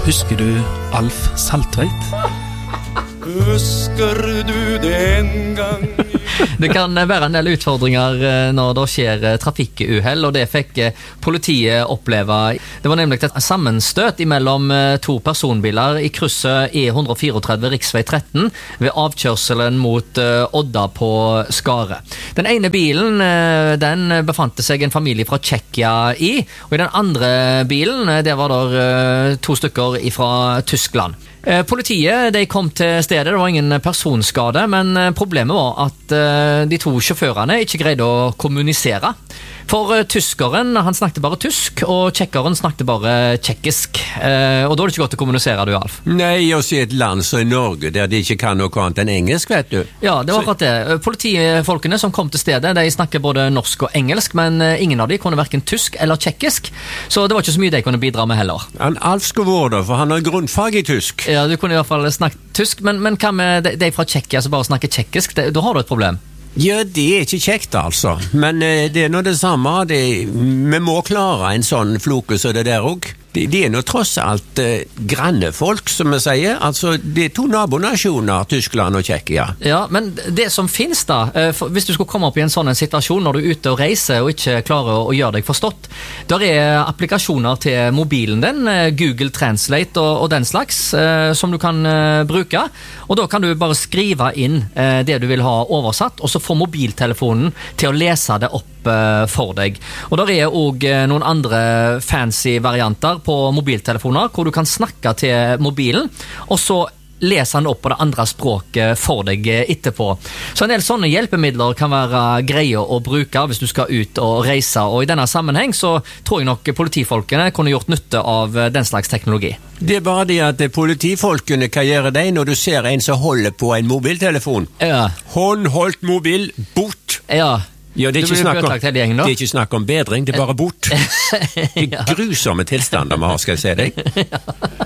Husker du Alf Saltveit? Husker du den gang? Det kan være en del utfordringer når det skjer trafikkuhell, og det fikk politiet oppleve. Det var nemlig et sammenstøt mellom to personbiler i krysset E134 riksvei 13 ved avkjørselen mot Odda på Skare. Den ene bilen, den befant seg en familie fra Tsjekkia i, og i den andre bilen, det var der to stykker fra Tyskland. Politiet de kom til stedet, det var ingen personskade, men problemet var at de to sjåførene ikke greide å kommunisere. For tyskeren, han snakket bare tysk, og tsjekkeren snakket bare tsjekkisk. Og da er det ikke godt å kommunisere, du, Alf. Nei, å se et land som i Norge, der de ikke kan noe annet enn engelsk, vet du. Ja, det var akkurat det. Politifolkene som kom til stedet, de snakker både norsk og engelsk, men ingen av de kunne hverken tysk eller tsjekkisk, så det var ikke så mye de kunne bidra med heller. Alf skulle vært der, for han har grunnfag i tysk. Ja, du kunne i hvert fall snakket tysk, men hva med de fra Tsjekkia som bare snakker tsjekkisk? Da har du et problem. Ja, det er ikke kjekt altså, men det er nå det samme, vi må klare en sånn floke som det der også. De er nå tross alt grannefolk, som vi sier, altså det er to nabonasjoner, Tyskland og Tsjekkia. Ja, men det som finnes da, hvis du skulle komme opp i en sånn situasjon når du er ute og reiser og ikke klarer å gjøre deg forstått, der er applikasjoner til mobilen din, Google Translate og den slags, som du kan bruke, og da kan du bare skrive inn det du vil ha oversatt, og så får mobiltelefonen til å lese det opp for deg. Og der er også noen andre fancy varianter på mobiltelefoner, hvor du kan snakke til mobilen, og så leser han opp på det andre språket for deg etterpå. Så en del sånne hjelpemidler kan være greie å bruke hvis du skal ut og reise, og i denne sammenheng så tror jeg nok politifolkene kunne gjort nytte av den slags teknologi. Det er bare det at politifolkene kan gjøre det når du ser en som holder på en mobiltelefon. Ja. Håndholdt mobil, bort! Ja. Ja, det er ikke snakk om bedring, det er bare bort. Det er grusomme tilstander vi har, skal jeg si deg.